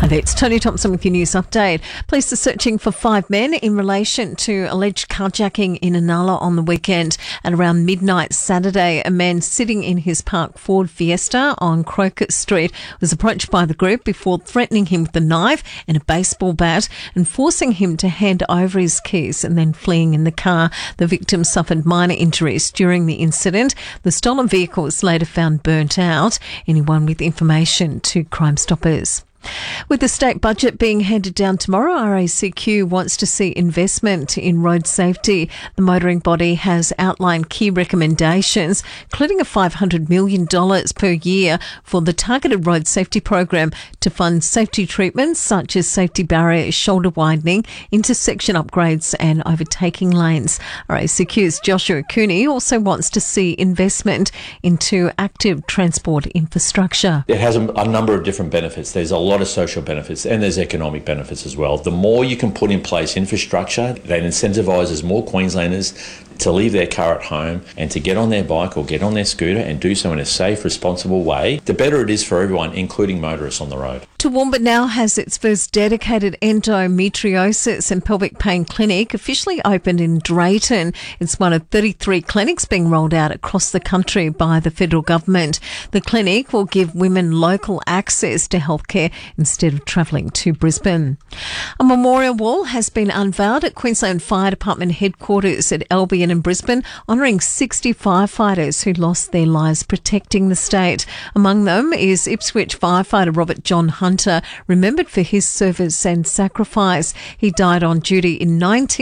Hi there, it's Tony Thompson with your news update. Police are searching for 5 men in relation to alleged carjacking in Inala on the weekend. At around midnight Saturday, a man sitting in his parked Ford Fiesta on Crocus Street was approached by the group before threatening him with a knife and a baseball bat and forcing him to hand over his keys and then fleeing in the car. The victim suffered minor injuries during the incident. The stolen vehicle was later found burnt out. Anyone with information to Crime Stoppers. With the state budget being handed down tomorrow, RACQ wants to see investment in road safety. The motoring body has outlined key recommendations, including a $500 million per year for the targeted road safety program to fund safety treatments such as safety barriers, shoulder widening, intersection upgrades and overtaking lanes. RACQ's Joshua Cooney also wants to see investment into active transport infrastructure. It has a number of different benefits. There's a lot of social benefits and there's economic benefits as well. The more you can put in place infrastructure that incentivises more Queenslanders to leave their car at home and to get on their bike or get on their scooter and do so in a safe, responsible way, the better it is for everyone, including motorists on the road. Toowoomba now has its first dedicated endometriosis and pelvic pain clinic officially opened in Drayton. It's one of 33 clinics being rolled out across the country by the federal government. The clinic will give women local access to healthcare instead of travelling to Brisbane. A memorial wall has been unveiled at Queensland Fire Department headquarters at Albion in Brisbane, honouring 60 firefighters who lost their lives protecting the state. Among them is Ipswich firefighter Robert John Hunter, remembered for his service and sacrifice. He died on duty in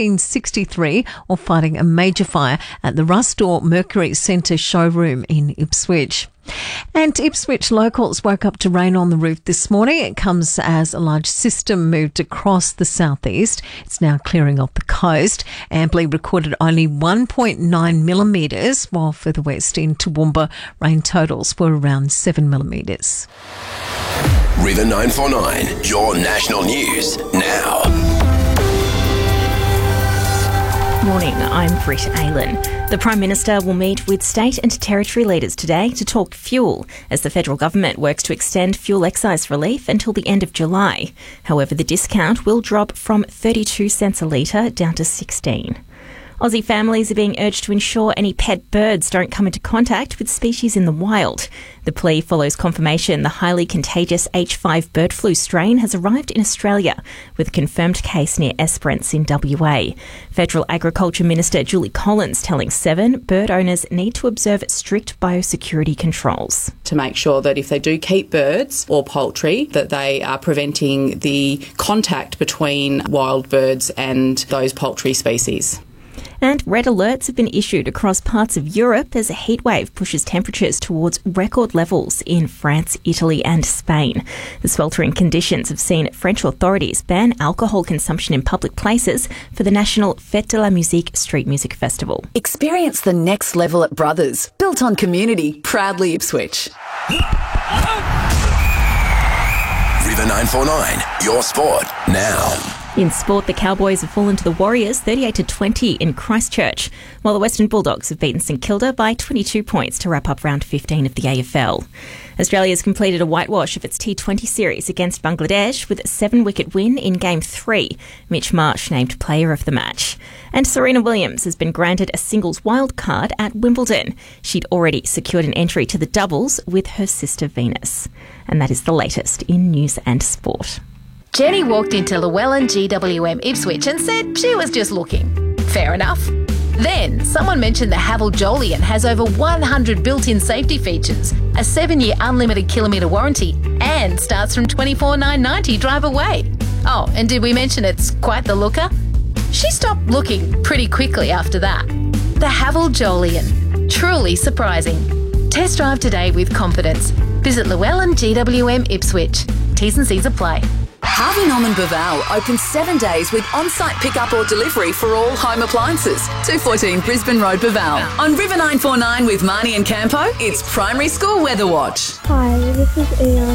1963 while fighting a major fire at the Rustor Mercury Centre showroom in Ipswich. And Ipswich locals woke up to rain on the roof this morning. It comes as a large system moved across the southeast. It's now clearing off the coast. Amberley recorded only 1.9 millimetres, while further west in Toowoomba, rain totals were around 7 millimetres. River 949, your national news now. Morning, I'm Britt Aylan. The Prime Minister will meet with state and territory leaders today to talk fuel as the federal government works to extend fuel excise relief until the end of July. However, the discount will drop from 32 cents a litre down to 16. Aussie families are being urged to ensure any pet birds don't come into contact with species in the wild. The plea follows confirmation the highly contagious H5 bird flu strain has arrived in Australia, with a confirmed case near Esperance in WA. Federal Agriculture Minister Julie Collins telling Seven bird owners need to observe strict biosecurity controls. To make sure that if they do keep birds or poultry, that they are preventing the contact between wild birds and those poultry species. And red alerts have been issued across parts of Europe as a heatwave pushes temperatures towards record levels in France, Italy and Spain. The sweltering conditions have seen French authorities ban alcohol consumption in public places for the national Fête de la Musique street music festival. Experience the next level at Brothers, built on community, proudly Ipswich. River 949, your sport now. In sport, the Cowboys have fallen to the Warriors 38-20 in Christchurch, while the Western Bulldogs have beaten St Kilda by 22 points to wrap up round 15 of the AFL. Australia has completed a whitewash of its T20 series against Bangladesh with a 7-wicket win in Game 3. Mitch Marsh named player of the match. And Serena Williams has been granted a singles wildcard at Wimbledon. She'd already secured an entry to the doubles with her sister Venus. And that is the latest in news and sport. Jenny walked into Llewellyn GWM Ipswich and said she was just looking. Fair enough. Then someone mentioned the Haval Jolyon has over 100 built-in safety features, a 7-year unlimited kilometre warranty and starts from $24,990 drive away. Oh, and did we mention it's quite the looker? She stopped looking pretty quickly after that. The Haval Jolyon. Truly surprising. Test drive today with confidence. Visit Llewellyn GWM Ipswich. T's and C's apply. Harvey Norman Baval open 7 days with on-site pickup or delivery for all home appliances. 214 Brisbane Road, Baval. On River 949 with Marnie and Campo, it's Primary School Weather Watch. Hi, this is Ian.